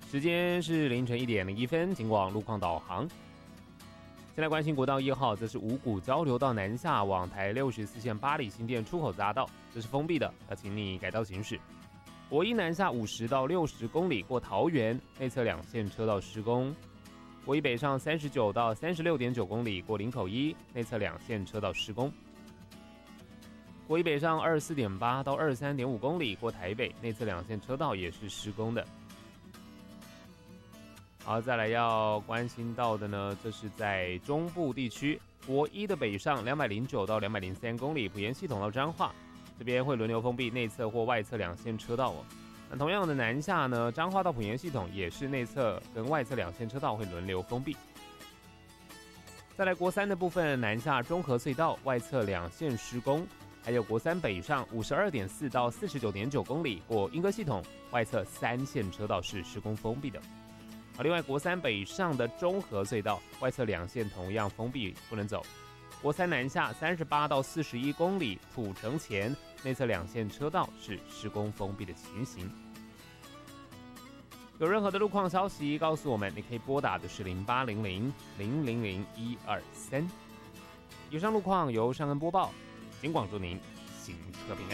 时间是凌晨1点01分，警广路况导航。先来关心国道1号，这是五股交流道南下往台64线八里新店出口匝道，这是封闭的，要请你改道行驶。国一南下50到60公里过桃园，内侧2线车道施工。国一北上39到36.9公里过林口一，内侧2线车道施工。国一北上24.8到23.5公里过台北，内侧2线车道也是施工的。好，再来要关心到的呢，这是在中部地区，国一的北上209到203公里，埔盐系统到彰化，这边会轮流封闭内侧或外侧2线车道哦。那同样的南下呢，彰化到埔盐系统也是内侧跟外侧2线车道会轮流封闭。再来国三的部分，南下中和隧道外侧2线施工，还有国三北上52.4到49.9公里过莺歌系统，外侧3线车道是施工封闭的。另外国三北上的中和隧道外侧2线同样封闭不能走。国三南下38到41公里土城前，内侧2线车道是施工封闭的情形。有任何的路况消息告诉我们，你可以拨打的是0800-000-123。以上路况由尚恩播报，警广祝您行车平安。